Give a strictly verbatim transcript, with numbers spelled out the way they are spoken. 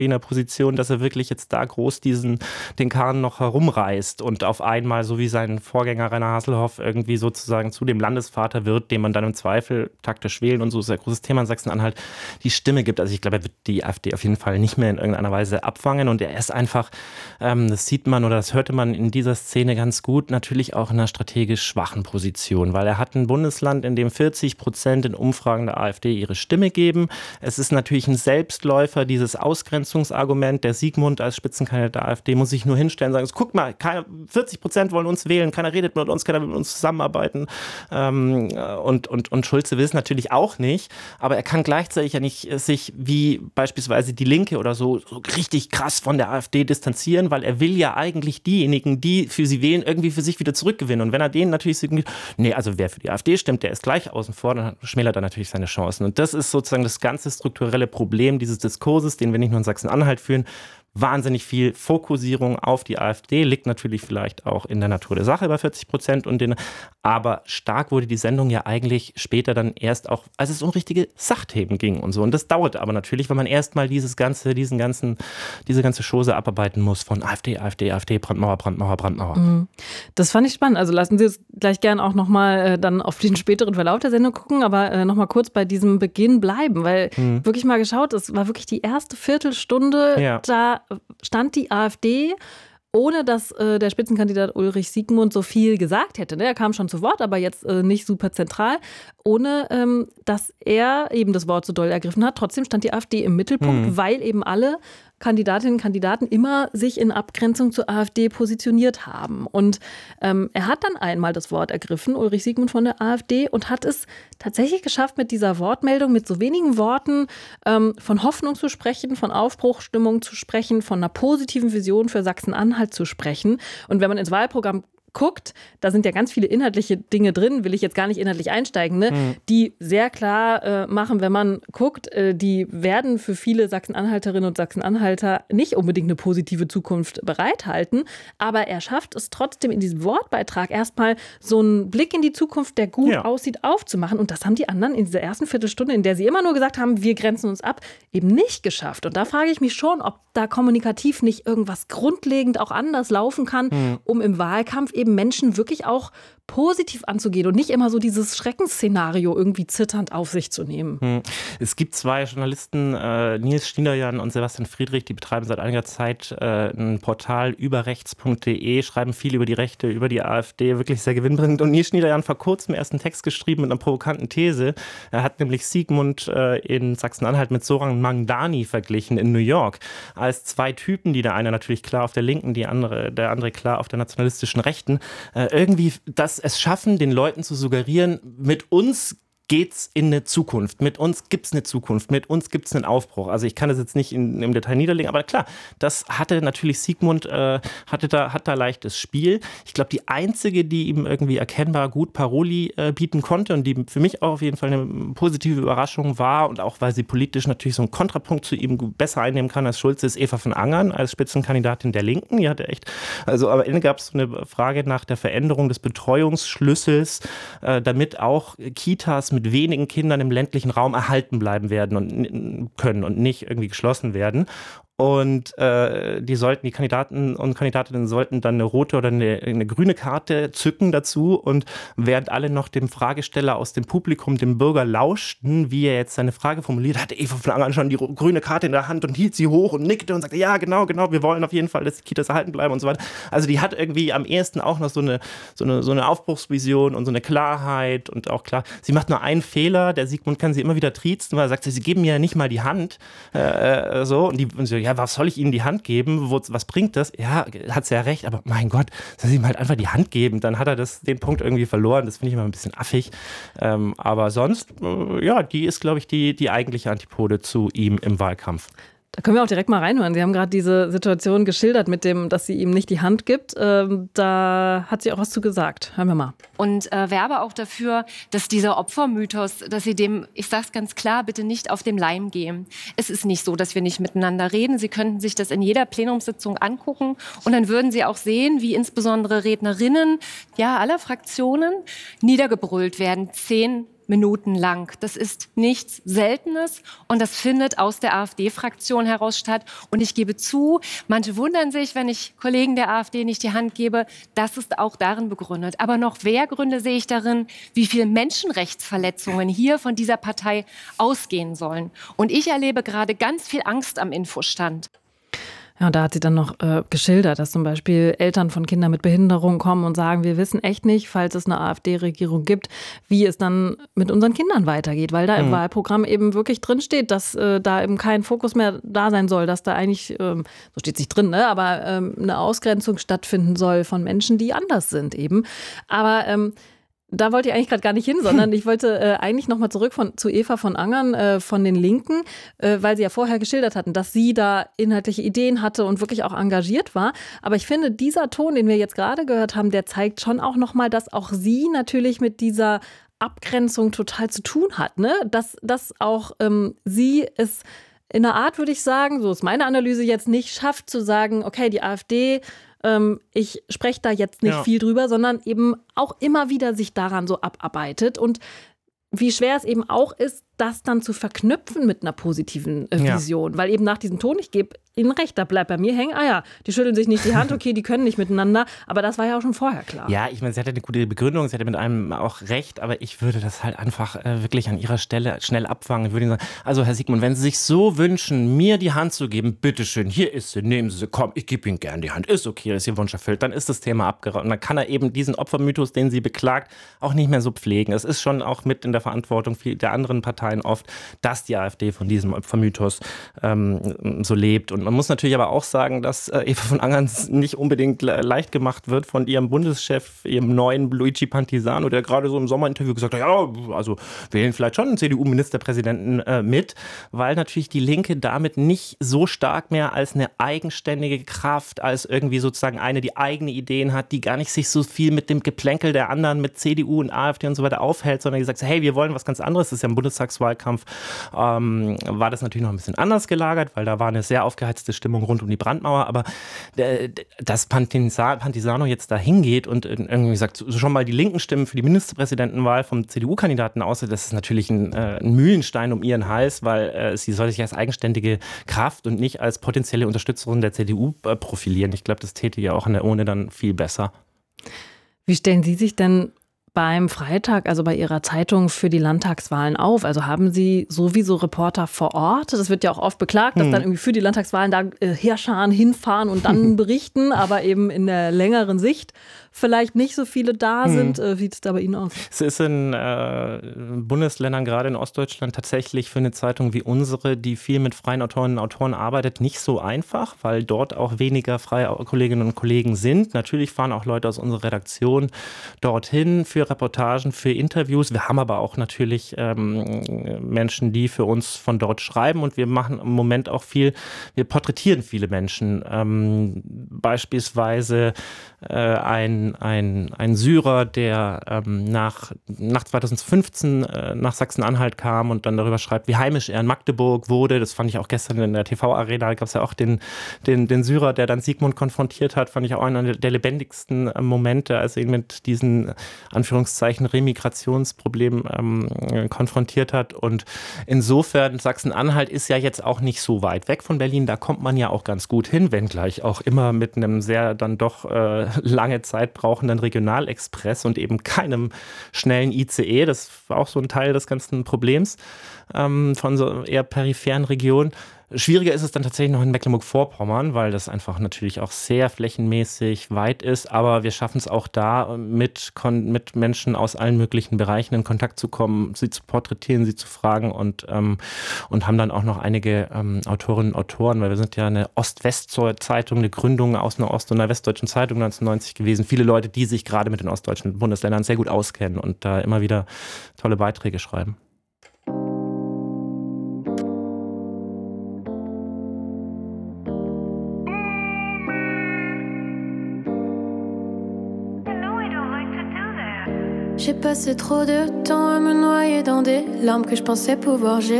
in der Position, dass er wirklich jetzt da groß diesen, den Karren noch herumreißt und auf einmal, so wie sein Vorgänger Rainer Haselhoff, irgendwie sozusagen zu dem Landesvater wird, den man dann im Zweifel taktisch wählen und so ist ein großes Thema in Sachsen-Anhalt, die Stimme gibt. Also ich glaube, er wird die AfD auf jeden Fall nicht mehr in irgendeiner Weise abfangen und er ist einfach, ähm, das sieht man oder das hörte man in dieser Szene ganz gut, natürlich auch in einer strategisch schwachen Position, weil er hat ein Bundesland, in dem vierzig Prozent in Umfragen der AfD ihre Stimme geben. Es ist natürlich ein Selbstläufer, dieses Ausgrenzungsargument. Der Siegmund als Spitzenkandidat der AfD muss sich nur hinstellen und sagen, guck mal, keiner, vierzig Prozent wollen uns wählen, keiner redet mit uns, keiner will mit uns zusammenarbeiten. Ähm, und, und, und Schulze will es natürlich auch nicht, aber er kann gleichzeitig ja nicht sich wie beispielsweise die Linke oder so, so richtig krass von der AfD distanzieren, weil er will ja eigentlich diejenigen, die für sie wählen, irgendwie für sich wieder zurückgewinnen. Und wenn er denen natürlich sagt, nee, also wer für die AfD stimmt, der ist gleich außen vor, dann schmälert er natürlich seine Chancen. Und das ist sozusagen das ganze strukturelle Problem dieses Diskurses, den wir nicht nur in Sachsen-Anhalt führen. Wahnsinnig viel Fokussierung auf die AfD, liegt natürlich vielleicht auch in der Natur der Sache bei vierzig Prozent. Und den, aber stark wurde die Sendung ja eigentlich später dann erst auch, als es um richtige Sachthemen ging und so. Und das dauert aber natürlich, weil man erstmal dieses ganze, diesen ganzen, diese ganze Chose abarbeiten muss von AfD, AfD, AfD, Brandmauer, Brandmauer, Brandmauer. Das fand ich spannend. Also lassen Sie uns gleich gern auch nochmal äh, dann auf den späteren Verlauf der Sendung gucken, aber äh, nochmal kurz bei diesem Beginn bleiben, weil mhm. wirklich mal geschaut, es war wirklich die erste Viertelstunde, ja. da stand die AfD, ohne dass äh, der Spitzenkandidat Ulrich Siegmund so viel gesagt hätte. Ne? Er kam schon zu Wort, aber jetzt äh, nicht super zentral, ohne ähm, dass er eben das Wort so doll ergriffen hat. Trotzdem stand die AfD im Mittelpunkt, mhm. weil eben alle Kandidatinnen und Kandidaten immer sich in Abgrenzung zur AfD positioniert haben. Und ähm, er hat dann einmal das Wort ergriffen, Ulrich Siegmund von der AfD, und hat es tatsächlich geschafft, mit dieser Wortmeldung, mit so wenigen Worten ähm, von Hoffnung zu sprechen, von Aufbruchsstimmung zu sprechen, von einer positiven Vision für Sachsen-Anhalt zu sprechen. Und wenn man ins Wahlprogramm guckt, da sind ja ganz viele inhaltliche Dinge drin, will ich jetzt gar nicht inhaltlich einsteigen, ne? Mhm. Die sehr klar äh, machen, wenn man guckt, äh, die werden für viele Sachsen-Anhalterinnen und Sachsen-Anhalter nicht unbedingt eine positive Zukunft bereithalten, aber er schafft es trotzdem in diesem Wortbeitrag erstmal so einen Blick in die Zukunft, der gut ja. aussieht, aufzumachen, und das haben die anderen in dieser ersten Viertelstunde, in der sie immer nur gesagt haben, wir grenzen uns ab, eben nicht geschafft. Und da frage ich mich schon, ob da kommunikativ nicht irgendwas grundlegend auch anders laufen kann, mhm. um im Wahlkampf eben Menschen wirklich auch positiv anzugehen und nicht immer so dieses Schreckensszenario irgendwie zitternd auf sich zu nehmen. Hm. Es gibt zwei Journalisten, äh, Nils Schneiderjan und Sebastian Friedrich, die betreiben seit einiger Zeit äh, ein Portal überrechts punkt de, schreiben viel über die Rechte, über die AfD, wirklich sehr gewinnbringend. Und Nils Schneiderjan vor kurzem erst einen Text geschrieben mit einer provokanten These. Er hat nämlich Siegmund äh, in Sachsen-Anhalt mit Zoran Mandani verglichen in New York, als zwei Typen, die der eine natürlich klar auf der Linken, die andere, der andere klar auf der nationalistischen Rechten, äh, irgendwie das es schaffen, den Leuten zu suggerieren, mit uns geht's in eine Zukunft. Mit uns gibt's eine Zukunft. Mit uns gibt's einen Aufbruch. Also ich kann das jetzt nicht in, im Detail niederlegen, aber klar, das hatte natürlich Siegmund, äh, hatte da, hat da leichtes Spiel. Ich glaube, die einzige, die ihm irgendwie erkennbar gut Paroli äh, bieten konnte und die für mich auch auf jeden Fall eine positive Überraschung war und auch, weil sie politisch natürlich so einen Kontrapunkt zu ihm besser einnehmen kann als Schulze, ist Eva von Angern als Spitzenkandidatin der Linken. Die hatte echt, also am Ende gab es so eine Frage nach der Veränderung des Betreuungsschlüssels, äh, damit auch Kitas mit mit wenigen Kindern im ländlichen Raum erhalten bleiben werden und können und nicht irgendwie geschlossen werden. Und äh, die sollten, die Kandidaten und Kandidatinnen sollten dann eine rote oder eine, eine grüne Karte zücken dazu. Und während alle noch dem Fragesteller aus dem Publikum, dem Bürger, lauschten, wie er jetzt seine Frage formuliert, hatte Eva von Angern schon die grüne Karte in der Hand und hielt sie hoch und nickte und sagte, ja, genau, genau, wir wollen auf jeden Fall, dass die Kitas erhalten bleiben und so weiter. Also die hat irgendwie am ehesten auch noch so eine, so eine, so eine Aufbruchsvision und so eine Klarheit und auch klar, sie macht nur einen Fehler, der Siegmund kann sie immer wieder triezen, weil er sagt, sie geben mir ja nicht mal die Hand, äh, so, und die, und so, ja, was soll ich ihnen die Hand geben? Wo, was bringt das? Ja, hat sie ja recht, aber mein Gott, soll sie ihm halt einfach die Hand geben? Dann hat er das, den Punkt irgendwie verloren. Das finde ich immer ein bisschen affig. Ähm, aber sonst, äh, ja, die ist, glaube ich, die, die eigentliche Antipode zu ihm im Wahlkampf. Da können wir auch direkt mal reinhören. Sie haben gerade diese Situation geschildert mit dem, dass sie ihm nicht die Hand gibt. Ähm, da hat sie auch was zu gesagt. Hören wir mal. Und äh, werbe auch dafür, dass dieser Opfermythos, dass sie dem, ich sage es ganz klar, bitte nicht auf den Leim gehen. Es ist nicht so, dass wir nicht miteinander reden. Sie könnten sich das in jeder Plenumssitzung angucken und dann würden Sie auch sehen, wie insbesondere Rednerinnen ja, aller Fraktionen niedergebrüllt werden. Zehn Minuten lang. Das ist nichts Seltenes und das findet aus der AfD-Fraktion heraus statt. Und ich gebe zu, manche wundern sich, wenn ich Kollegen der AfD nicht die Hand gebe. Das ist auch darin begründet. Aber noch mehr Gründe sehe ich darin, wie viele Menschenrechtsverletzungen hier von dieser Partei ausgehen sollen. Und ich erlebe gerade ganz viel Angst am Infostand. Ja, und da hat sie dann noch äh, geschildert, dass zum Beispiel Eltern von Kindern mit Behinderung kommen und sagen, wir wissen echt nicht, falls es eine AfD-Regierung gibt, wie es dann mit unseren Kindern weitergeht, weil da mhm. im Wahlprogramm eben wirklich drinsteht, dass äh, da eben kein Fokus mehr da sein soll, dass da eigentlich, ähm, so steht es nicht drin, ne, aber ähm, eine Ausgrenzung stattfinden soll von Menschen, die anders sind eben. Aber ähm, da wollte ich eigentlich gerade gar nicht hin, sondern ich wollte äh, eigentlich nochmal zurück von, zu Eva von Angern äh, von den Linken, äh, weil sie ja vorher geschildert hatten, dass sie da inhaltliche Ideen hatte und wirklich auch engagiert war. Aber ich finde, dieser Ton, den wir jetzt gerade gehört haben, der zeigt schon auch nochmal, dass auch sie natürlich mit dieser Abgrenzung total zu tun hat. Ne? Dass, dass auch ähm, sie es in einer Art, würde ich sagen, so ist meine Analyse jetzt, nicht schafft zu sagen, okay, die AfD, ich spreche da jetzt nicht ja. viel drüber, sondern eben auch immer wieder sich daran so abarbeitet und wie schwer es eben auch ist, das dann zu verknüpfen mit einer positiven äh, Vision. Ja. Weil eben nach diesem Ton, ich gebe Ihnen recht, da bleibt bei mir hängen, ah ja, die schütteln sich nicht die Hand, okay, die können nicht miteinander, aber das war ja auch schon vorher klar. Ja, ich meine, sie hatte eine gute Begründung, sie hatte mit einem auch recht, aber ich würde das halt einfach äh, wirklich an ihrer Stelle schnell abfangen. Ich würde Ihnen sagen, also Herr Siegmund, wenn Sie sich so wünschen, mir die Hand zu geben, bitteschön, hier ist sie, nehmen Sie sie, komm, ich gebe Ihnen gern die Hand, ist okay, ist Ihr Wunsch erfüllt, dann ist das Thema abgeraubt und dann kann er eben diesen Opfermythos, den sie beklagt, auch nicht mehr so pflegen. Es ist schon auch mit in der Verantwortung der anderen Parteien oft, dass die AfD von diesem Opfermythos ähm, so lebt. Und man muss natürlich aber auch sagen, dass äh, Eva von Angern nicht unbedingt le- leicht gemacht wird von ihrem Bundeschef, ihrem neuen Luigi Pantisano, der gerade so im Sommerinterview gesagt hat, ja, also wählen vielleicht schon einen C D U-Ministerpräsidenten äh, mit, weil natürlich die Linke damit nicht so stark mehr als eine eigenständige Kraft, als irgendwie sozusagen eine, die eigene Ideen hat, die gar nicht sich so viel mit dem Geplänkel der anderen, mit C D U und AfD und so weiter aufhält, sondern die sagt, hey, wir wollen was ganz anderes. Das ist ja im Bundestagswahlkampf, ähm, war das natürlich noch ein bisschen anders gelagert, weil da war eine sehr aufgeheizte Stimmung rund um die Brandmauer, aber äh, dass Pantisano jetzt da hingeht und irgendwie sagt, schon mal die linken Stimmen für die Ministerpräsidentenwahl vom C D U-Kandidaten aus, das ist natürlich ein, äh, ein Mühlenstein um ihren Hals, weil äh, sie soll sich als eigenständige Kraft und nicht als potenzielle Unterstützerin der C D U äh, profilieren. Ich glaube, das täte ja auch an der Urne dann viel besser. Wie stellen Sie sich denn beim Freitag, also bei Ihrer Zeitung, für die Landtagswahlen auf? Also haben Sie sowieso Reporter vor Ort? Das wird ja auch oft beklagt, dass hm. dann irgendwie für die Landtagswahlen da äh, Heerscharen hinfahren und dann berichten, aber eben in der längeren Sicht vielleicht nicht so viele da sind. Hm. Wie sieht es da bei Ihnen aus? Es ist in äh, Bundesländern, gerade in Ostdeutschland, tatsächlich für eine Zeitung wie unsere, die viel mit freien Autorinnen und Autoren arbeitet, nicht so einfach, weil dort auch weniger freie Kolleginnen und Kollegen sind. Natürlich fahren auch Leute aus unserer Redaktion dorthin für Reportagen, für Interviews. Wir haben aber auch natürlich ähm, Menschen, die für uns von dort schreiben und wir machen im Moment auch viel, wir porträtieren viele Menschen. Ähm, beispielsweise äh, ein Ein, ein Syrer, der ähm, nach, nach zweitausendfünfzehn äh, nach Sachsen-Anhalt kam und dann darüber schreibt, wie heimisch er in Magdeburg wurde. Das fand ich auch gestern in der T V-Arena. Da gab es ja auch den, den, den Syrer, der dann Siegmund konfrontiert hat. Fand ich auch einer der lebendigsten äh, Momente, als er ihn mit diesen Anführungszeichen Remigrationsproblemen ähm, konfrontiert hat. Und insofern, Sachsen-Anhalt ist ja jetzt auch nicht so weit weg von Berlin. Da kommt man ja auch ganz gut hin, wenngleich auch immer mit einem sehr dann doch äh, lange Zeit brauchenden Regionalexpress und eben keinem schnellen I C E. Das war auch so ein Teil des ganzen Problems ähm, von so eher peripheren Regionen. Schwieriger ist es dann tatsächlich noch in Mecklenburg-Vorpommern, weil das einfach natürlich auch sehr flächenmäßig weit ist. Aber wir schaffen es auch da, mit, mit Menschen aus allen möglichen Bereichen in Kontakt zu kommen, sie zu porträtieren, sie zu fragen und, ähm, und haben dann auch noch einige ähm, Autorinnen und Autoren, weil wir sind ja eine Ost-West-Zeitung, eine Gründung aus einer Ost- und einer Westdeutschen Zeitung neunzehnhundertneunzig gewesen. Viele Leute, die sich gerade mit den ostdeutschen Bundesländern sehr gut auskennen und da immer wieder tolle Beiträge schreiben. J'ai passé trop de temps à me noyer dans des larmes que je pensais pouvoir gérer.